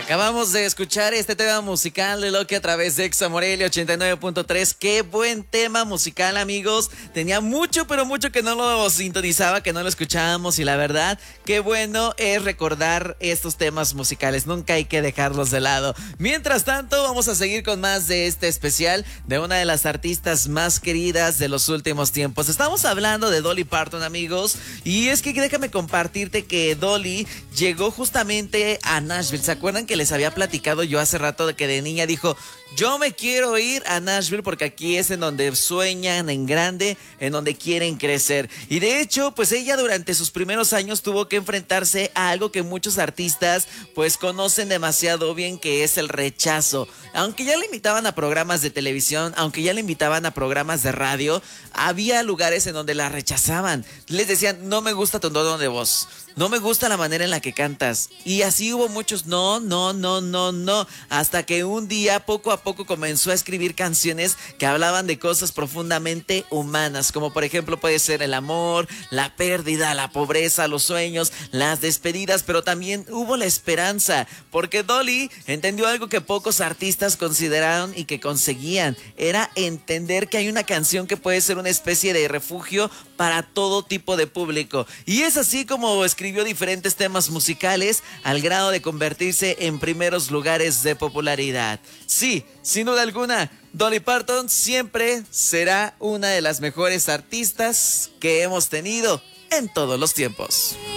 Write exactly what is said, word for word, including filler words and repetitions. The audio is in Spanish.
Acabamos de escuchar este tema musical de Loki a través de Exa Morelia ochenta y nueve punto tres. Qué buen tema musical, amigos. Tenía mucho, pero mucho que no lo sintonizaba, que no lo escuchábamos, y la verdad, qué bueno es recordar estos temas musicales. Nunca hay que dejarlos de lado. Mientras tanto, vamos a seguir con más de este especial de una de las artistas más queridas de los últimos tiempos. Estamos hablando de Dolly Parton, amigos, y es que déjame compartirte que Dolly llegó justamente a Nashville. ¿Se acuerdan que les había platicado yo hace rato de que de niña dijo: yo me quiero ir a Nashville porque aquí es en donde sueñan en grande, en donde quieren crecer? Y de hecho, pues ella durante sus primeros años tuvo que enfrentarse a algo que muchos artistas pues conocen demasiado bien, que es el rechazo. Aunque ya le invitaban a programas de televisión, aunque ya le invitaban a programas de radio, había lugares en donde la rechazaban. Les decían: no me gusta tu tono de voz, no me gusta la manera en la que cantas. Y así hubo muchos no, no, no, no, no. Hasta que un día, poco a poco, comenzó a escribir canciones que hablaban de cosas profundamente humanas. Como por ejemplo puede ser el amor, la pérdida, la pobreza, los sueños, las despedidas. Pero también hubo la esperanza. Porque Dolly entendió algo que pocos artistas consideraron y que conseguían. Era entender que hay una canción que puede ser una especie de refugio para todo tipo de público. Y es así como escribió diferentes temas musicales al grado de convertirse en primeros lugares de popularidad. Sí, sin duda alguna, Dolly Parton siempre será una de las mejores artistas que hemos tenido en todos los tiempos.